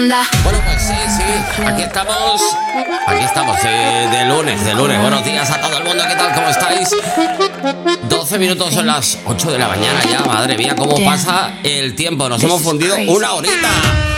Bueno, pues sí, aquí estamos, de lunes. Buenos días a todo el mundo, ¿qué tal? ¿Cómo estáis? 12 minutos son las 8 de la mañana ya, madre mía, cómo pasa el tiempo, nos hemos fundido una horita.